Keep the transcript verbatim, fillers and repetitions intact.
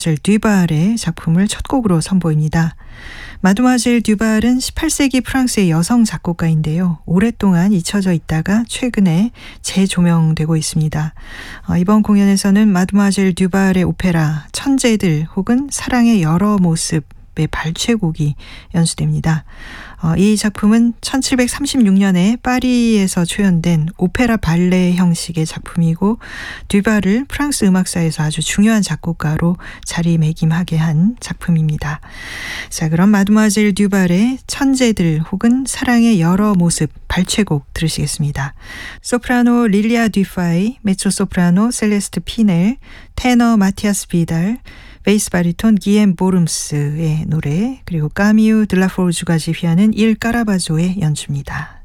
듀발의 작품을 첫 곡으로 선보입니다. 마드모아젤 듀발은 십팔 세기 프랑스의 여성 작곡가인데요. 오랫동안 잊혀져 있다가 최근에 재조명되고 있습니다. 어, 이번 공연에서는 마드모아젤 듀발의 오페라 천재들 혹은 사랑의 여러 모습의 발췌곡이 연수됩니다. 어, 이 작품은 천칠백삼십육 년에 파리에서 초연된 오페라 발레 형식의 작품이고 듀발을 프랑스 음악사에서 아주 중요한 작곡가로 자리매김하게 한 작품입니다. 자, 그럼 마드모아젤 듀발의 천재들 혹은 사랑의 여러 모습 발췌곡 들으시겠습니다. 소프라노 릴리아 듀파이, 메초소프라노 셀레스트 피넬, 테너 마티아스 비달, 베이스 바리톤 기엠 보름스의 노래, 그리고 까미유 들라포르주가 지휘하는 일 까라바조의 연주입니다.